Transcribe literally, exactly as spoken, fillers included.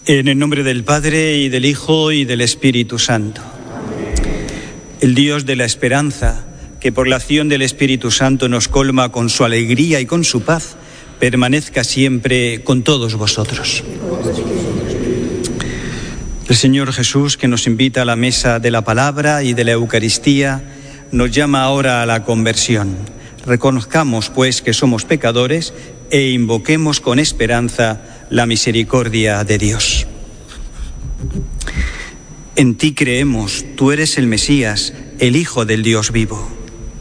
En el nombre del Padre, y del Hijo, y del Espíritu Santo. El Dios de la esperanza, que por la acción del Espíritu Santo nos colma con su alegría y con su paz, permanezca siempre con todos vosotros. El Señor Jesús, que nos invita a la mesa de la palabra y de la Eucaristía, nos llama ahora a la conversión. Reconozcamos, pues, que somos pecadores e invoquemos con esperanza la misericordia de Dios. En ti creemos, tú eres el Mesías, el Hijo del Dios vivo.